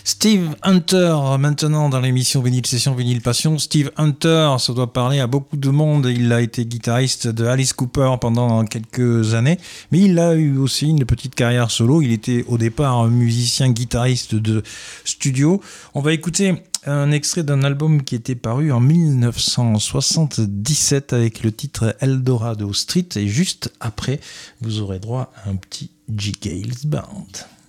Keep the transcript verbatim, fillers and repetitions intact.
Steve Hunter, maintenant dans l'émission Vinyl Session, Vinyl Passion. Steve Hunter, ça doit parler à beaucoup de monde. Il a été guitariste de Alice Cooper pendant quelques années, mais il a eu aussi une petite carrière solo. Il était au départ un musicien guitariste de studio. On va écouter un extrait d'un album qui était paru en dix-neuf cent soixante-dix-sept avec le titre Eldorado Street, et juste après, vous aurez droit à un petit G. Gales Band.